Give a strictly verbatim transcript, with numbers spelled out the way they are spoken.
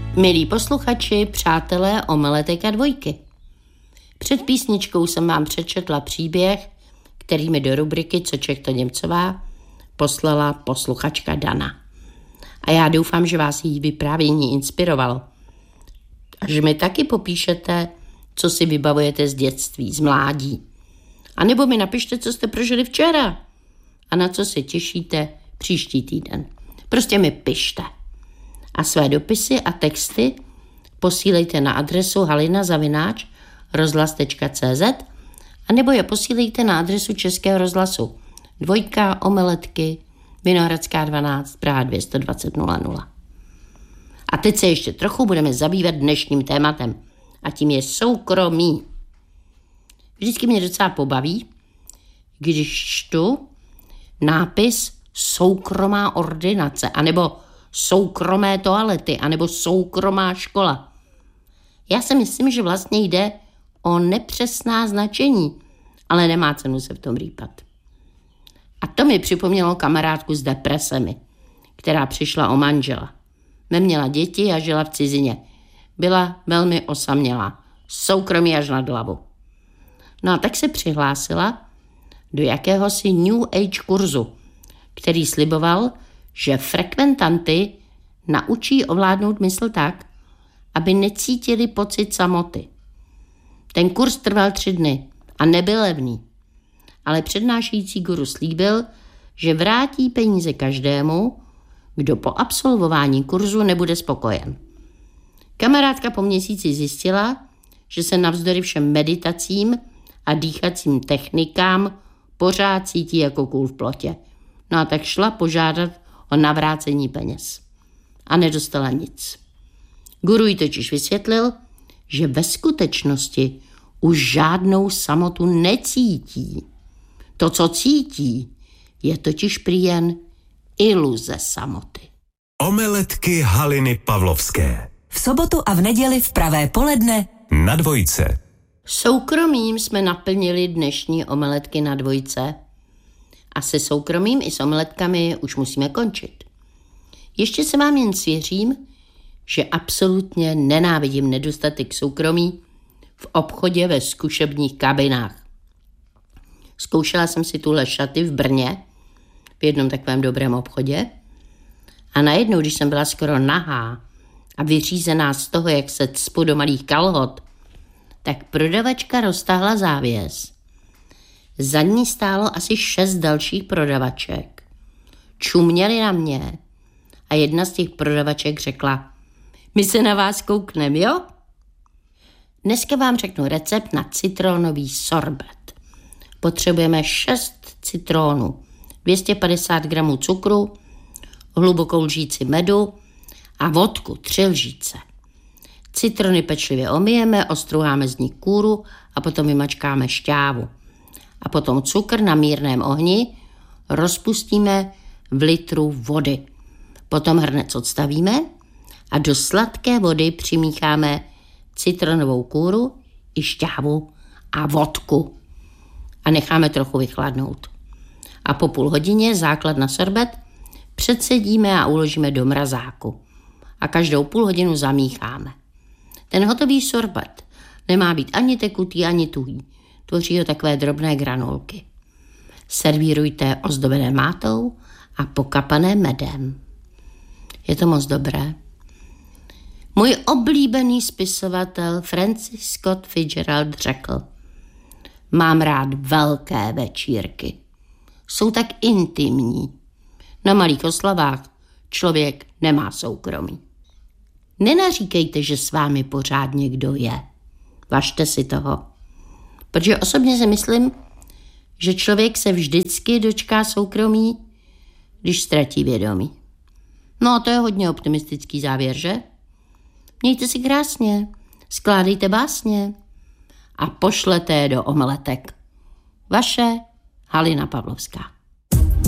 Milí posluchači, přátelé Omeletek a dvojky. Před písničkou jsem vám přečetla příběh, který mi do rubriky Co Čech to Němcová poslala posluchačka Dana. A já doufám, že vás její vyprávění inspirovalo. A že mi taky popíšete, co si vybavujete z dětství, z mládí. A nebo mi napište, co jste prožili včera a na co se těšíte příští týden. Prostě mi pište. A své dopisy a texty posílejte na adresu halina zavináč rozhlas tečka cé zet a nebo je posílejte na adresu Českého rozhlasu Dvojka, Omeletky, Vinohradská dvanáct, Praha dvě stě dvacet nula nula. A teď se ještě trochu budeme zabývat dnešním tématem a tím je soukromí. Vždycky mě docela pobaví, když čtu nápis soukromá ordinace, anebo soukromé toalety, anebo soukromá škola. Já si myslím, že vlastně jde o nepřesná značení, ale nemá cenu se v tom rýpat. A to mi připomnělo kamarádku s depresemi, která přišla o manžela. Neměla děti a žila v cizině. Byla velmi osamělá, soukromí až nad hlavu. No a tak se přihlásila do jakéhosi New Age kurzu, který sliboval, že frekventanty naučí ovládnout mysl tak, aby necítili pocit samoty. Ten kurz trval tři dny a nebyl levný, ale přednášející guru slíbil, že vrátí peníze každému, kdo po absolvování kurzu nebude spokojen. Kamarádka po měsíci zjistila, že se navzdory všem meditacím a dýchacím technikám pořád cítí jako kůl v plotě. No a tak šla požádat o navrácení peněz. A nedostala nic. Guru jí totiž vysvětlil, že ve skutečnosti už žádnou samotu necítí. To, co cítí, je totiž prý jen iluze samoty. Omeletky Haliny Pavlovské. V sobotu a v neděli v pravé poledne Na dvojce. Soukromím jsme naplnili dnešní omeletky na dvojce. A se soukromím i s omeletkami už musíme končit. Ještě se vám jen svěřím, že absolutně nenávidím nedostatek soukromí v obchodě ve zkušebních kabinách. Zkoušela jsem si tuhle šaty v Brně, v jednom takovém dobrém obchodě, a najednou, když jsem byla skoro nahá a vyřízená z toho, jak se cpu do malých kalhot, tak prodavačka roztáhla závěs. Za ní stálo asi šest dalších prodavaček. Čuměli na mě a jedna z těch prodavaček řekla: my se na vás koukneme, jo? Dneska vám řeknu recept na citronový sorbet. Potřebujeme šest citronů, dvě stě padesát gramů cukru, hlubokou lžíci medu a vodku, tři lžíce. Citrony pečlivě omyjeme, ostruháme z nich kůru a potom vymačkáme šťávu. A potom cukr na mírném ohni rozpustíme v litru vody. Potom hrnec odstavíme a do sladké vody přimícháme citronovou kůru i šťávu a vodku. A necháme trochu vychladnout. A po půl hodině základ na sorbet předsedíme a uložíme do mrazáku. A každou půl hodinu zamícháme. Ten hotový sorbet nemá být ani tekutý, ani tuhý. Tvoří ho takové drobné granulky. Servírujte ozdobené mátou a pokapané medem. Je to moc dobré. Můj oblíbený spisovatel Francis Scott Fitzgerald řekl: mám rád velké večírky. Jsou tak intimní. Na malých oslavách člověk nemá soukromí. Nenaříkejte, že s vámi pořád někdo je. Važte si toho. Protože osobně si myslím, že člověk se vždycky dočká soukromí, když ztratí vědomí. No a to je hodně optimistický závěr, že? Mějte si krásně, skládejte básně a pošlete je do omeletek. Vaše Halina Pavlovská.